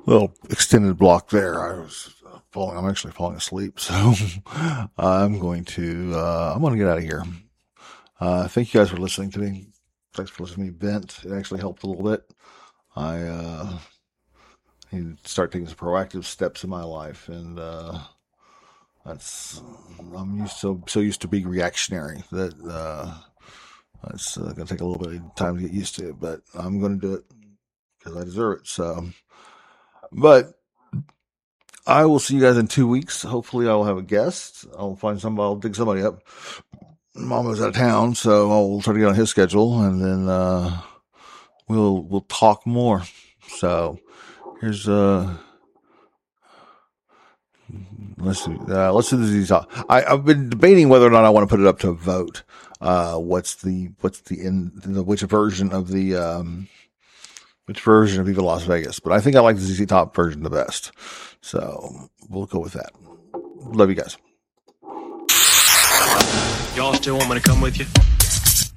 little extended block there. I'm actually falling asleep, so I'm going to get out of here. Thank you guys for listening to me. Thanks for listening to me vent. It actually helped a little bit. I need to start taking some proactive steps in my life, and that's I'm so used to being reactionary that it's going to take a little bit of time to get used to it, but I'm going to do it because I deserve it. So, but I will see you guys in 2 weeks. Hopefully, I will have a guest. I'll find somebody. I'll dig somebody up. Mama's out of town, so I'll try to get on his schedule, and then we'll talk more. So here's let's do the talk. I've been debating whether or not I want to put it up to a vote. Which version of Viva Las Vegas? But I think I like the ZZ Top version the best. So we'll go with that. Love you guys. Y'all still want me to come with you?